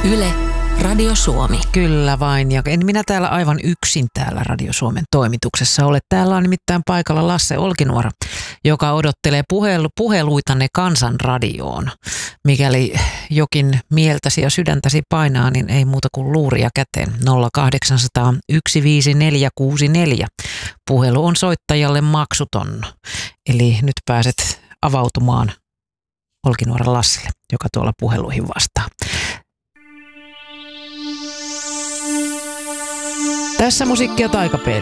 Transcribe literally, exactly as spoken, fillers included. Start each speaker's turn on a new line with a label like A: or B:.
A: Yle, Radio Suomi.
B: Kyllä vain, ja en minä täällä aivan yksin täällä Radio Suomen toimituksessa ole. Täällä on nimittäin paikalla Lasse Olkinuora, joka odottelee puhelu, puheluitanne Kansanradioon. Mikäli jokin mieltäsi ja sydäntäsi painaa, niin ei muuta kuin luuria käteen. nolla kahdeksan nolla nolla yksi viisi neljä kuusi neljä. Puhelu on soittajalle maksuton. Eli nyt pääset avautumaan Olkinuoran Lasselle, joka tuolla puheluihin vastaa. Tässä musiikkia taikapeli.